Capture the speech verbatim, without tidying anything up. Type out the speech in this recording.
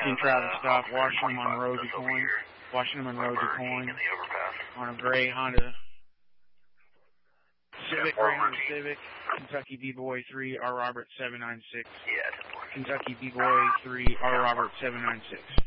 fifteen traffic stop, Washington Monroe, DuQuoin. Washington Monroe, DuQuoin. On a gray Honda Civic, gray Honda Civic. Kentucky B-Boy three, R. Robert seven nine six. Kentucky B-Boy three, R. Robert seven nine six.